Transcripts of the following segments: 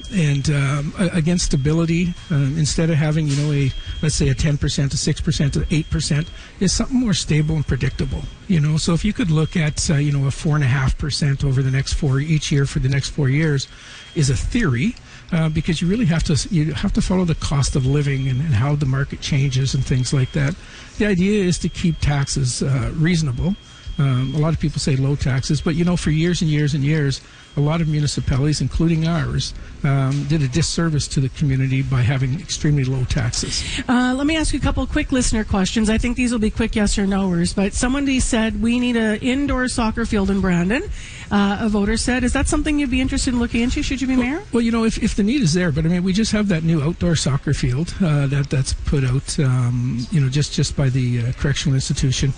Again, stability, instead of having, let's say a 10%, a 6%, to 8%, is something more stable and predictable. So if you could look at, a 4.5% over the next each year for the next 4 years, is a theory, because you really have to follow the cost of living and how the market changes and things like that. The idea is to keep taxes reasonable. A lot of people say low taxes, but for years and years and years, a lot of municipalities, including ours, did a disservice to the community by having extremely low taxes. Let me ask you a couple of quick listener questions. I think these will be quick yes or noers, but somebody said we need an indoor soccer field in Brandon. A voter said, is that something you'd be interested in looking into should you be mayor? Well, if the need is there, but we just have that new outdoor soccer field that's put out, just by the correctional institution.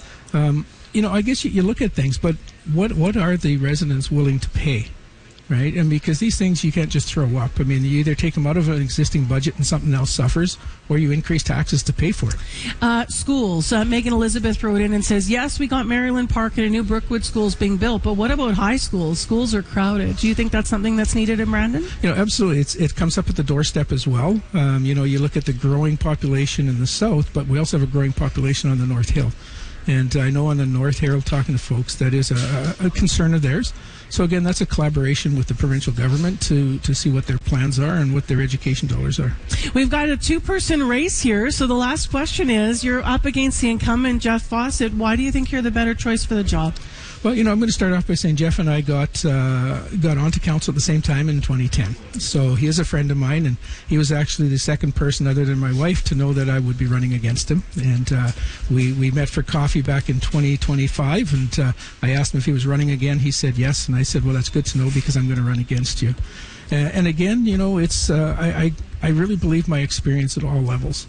I guess you look at things, but what are the residents willing to pay, right? And because these things you can't just throw up. You either take them out of an existing budget and something else suffers, or you increase taxes to pay for it. Schools. Megan Elizabeth wrote in and says, yes, we got Maryland Park and a new Brookwood schools being built, but what about high schools? Schools are crowded. Do you think that's something that's needed in Brandon? Absolutely. It comes up at the doorstep as well. You look at the growing population in the south, but we also have a growing population on the North Hill. And I know on the North Herald, talking to folks, that is a concern of theirs. So again, that's a collaboration with the provincial government to see what their plans are and what their education dollars are. We've got a two-person race here. So the last question is, you're up against the incumbent, Jeff Fawcett. Why do you think you're the better choice for the job? Well, I'm going to start off by saying Jeff and I got onto council at the same time in 2010. So he is a friend of mine, and he was actually the second person other than my wife to know that I would be running against him. And we met for coffee back in 2025, and I asked him if he was running again. He said yes, and I said, well, that's good to know because I'm going to run against you. And again, it's I really believe my experience at all levels,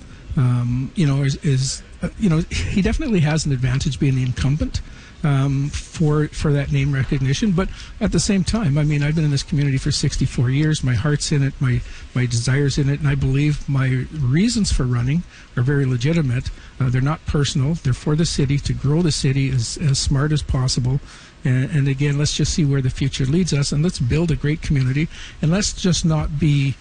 he definitely has an advantage being the incumbent. For that name recognition, but at the same time, I've been in this community for 64 years. My heart's in it, my desire's in it, and I believe my reasons for running are very legitimate. They're not personal. They're for the city, to grow the city as smart as possible. And again, let's just see where the future leads us, and let's build a great community, and let's just not be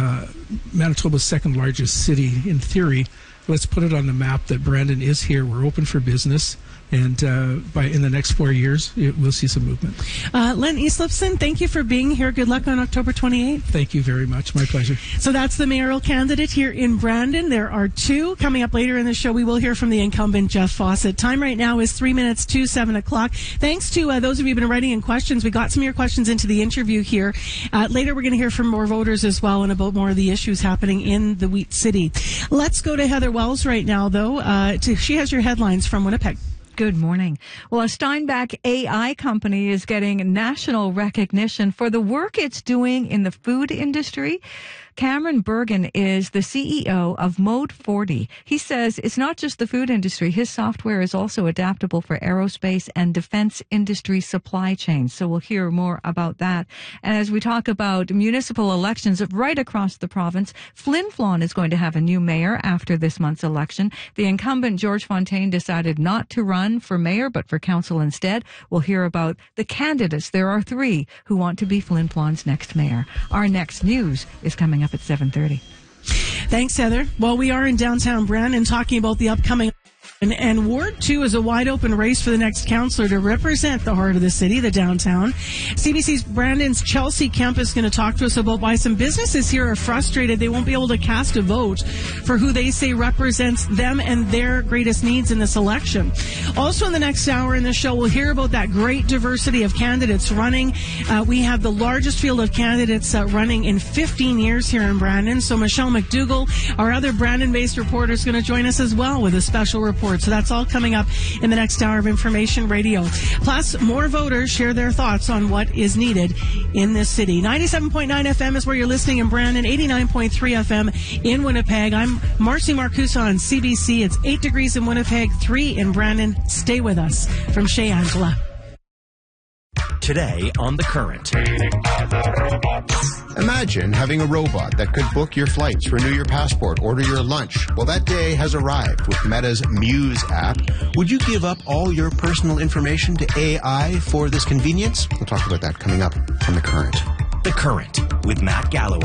Manitoba's second largest city in theory. Let's put it on the map that Brandon is here. We're open for business. And in the next 4 years, we'll see some movement. Len Eastlipson, thank you for being here. Good luck on October 28th. Thank you very much. My pleasure. So that's the mayoral candidate here in Brandon. There are two. Coming up later in the show, we will hear from the incumbent, Jeff Fawcett. Time right now is 3 minutes to 7 o'clock. Thanks to those of you who've been writing in questions. We got some of your questions into the interview here. Later, we're going to hear from more voters as well and about more of the issues happening in the Wheat City. Let's go to Heather Wells right now, though. She has your headlines from Winnipeg. Good morning. Well, a Steinbach AI company is getting national recognition for the work it's doing in the food industry. Cameron Bergen is the CEO of Mode 40. He says it's not just the food industry. His software is also adaptable for aerospace and defense industry supply chains. So we'll hear more about that. And as we talk about municipal elections right across the province, Flin Flon is going to have a new mayor after this month's election. The incumbent, George Fontaine, decided not to run for mayor, but for council instead. We'll hear about the candidates. There are 3 who want to be Flin Flon's next mayor. Our next news is coming up at 7:30. Thanks, Heather. Well, we are in downtown Brandon talking about the upcoming And Ward 2 is a wide-open race for the next councillor to represent the heart of the city, the downtown. CBC's Brandon's Chelsea Kemp is going to talk to us about why some businesses here are frustrated they won't be able to cast a vote for who they say represents them and their greatest needs in this election. Also in the next hour in the show, we'll hear about that great diversity of candidates running. We have the largest field of candidates running in 15 years here in Brandon. So Michelle McDougall, our other Brandon-based reporter, is going to join us as well with a special report. So that's all coming up in the next hour of Information Radio. Plus, more voters share their thoughts on what is needed in this city. 97.9 FM is where you're listening in Brandon, 89.3 FM in Winnipeg. I'm Marcy Marcusa on CBC. It's 8 degrees in Winnipeg, 3 in Brandon. Stay with us from Shea Angela. Today on The Current. Imagine having a robot that could book your flights, renew your passport, order your lunch. Well, that day has arrived with Meta's Muse app. Would you give up all your personal information to AI for this convenience? We'll talk about that coming up on The Current. The Current with Matt Galloway.